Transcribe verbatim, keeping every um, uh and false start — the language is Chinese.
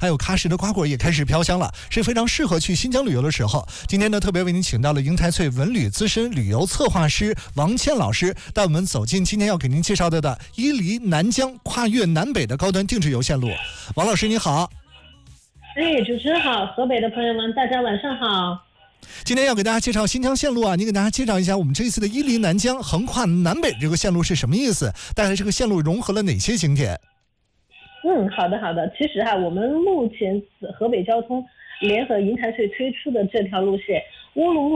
还有喀什的瓜果也开始飘香了，是非常适合去新疆旅游的时候。今天呢，特别为您请到了英台翠文旅资深旅游策划师王倩老师，带我们走进今天要给您介绍的的伊犁南疆跨越南北的高端定制游线路。王老师你好。 哎，主持人好，河北的朋友们，大家晚上好。 今天要给大家介绍新疆线路啊，你给大家介绍一下我们这一次的伊犁南疆横跨南北这个线路是什么意思？带来这个线路融合了哪些景点？ 嗯，好的好的。其实哈，我们目前河北交通联合银台翠推出的这条路线，乌鲁木